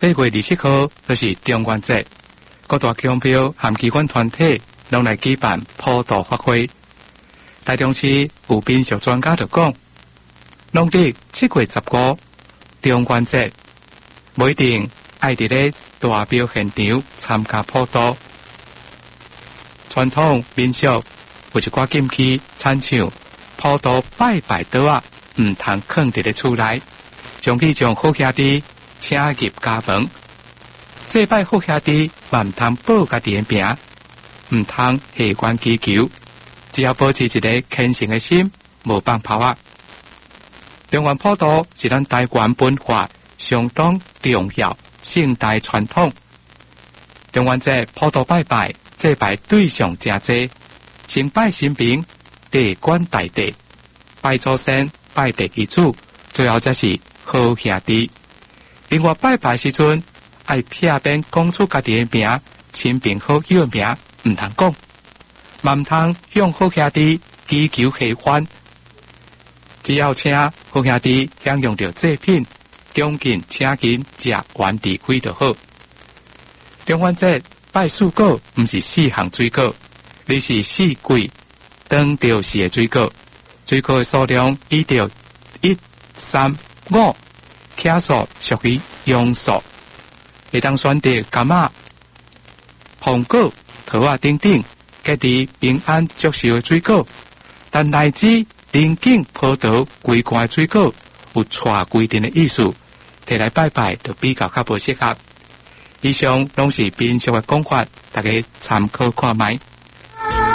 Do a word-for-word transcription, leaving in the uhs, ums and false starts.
八月二十號就是中元節，各大鄉標和機關團體攏來舉辦普渡法會。台中市有民俗專家就講，農曆七月十五中元節，不一定愛佇咧大廟現場參加普渡。傳統民俗有一寡禁忌，親像普渡拜拜刀啊，唔通囥佇咧厝內，將去將好兄弟請入家門。祭拜好兄弟，嘛唔通報家己嘅名，唔通下官祈求，只要保持一個虔誠嘅心，無放炮啊。中元普渡是咱台灣文化相當重要盛大傳統。中元節普渡拜拜，祭拜對象真多，先拜神明，地官大帝，拜祖先，拜地基主，最後才是好兄弟。另外拜拜時陣，愛避免講出家己嘅名，親朋好友嘅名唔通講，嘛唔通向好兄弟祈求下官。只要請好兄弟享用到祭品，恭敬請緊食原地開就好。中元節拜四果，唔是四項水果，而是四季當到時嘅水果。水果嘅數量依照一、三、五，克數屬於陽數，會當選擇柑仔、紅果、桃仔等等，皆係平安祝壽嘅水果。但乃至臨境普渡歸官嘅水果，有帶規定嘅意思，摕來拜拜就比較較無適合。以上攏是民俗嘅講法，大家參考看覓。